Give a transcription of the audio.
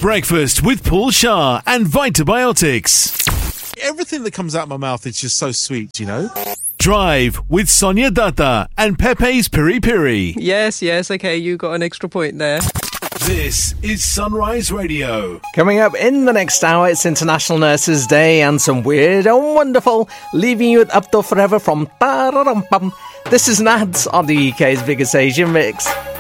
Breakfast with Paul Shah and Vitabiotics. Everything that comes out of my mouth is just so sweet, you know? Drive with Sonia Datta and Pepe's Piri Piri. Yes, okay, you got an extra point there. This is Sunrise Radio. Coming up in the next hour, it's International Nurses Day and some weird and wonderful, leaving you with Up Till Forever from Tararam Pam. This is Nads on the UK's biggest Asian mix.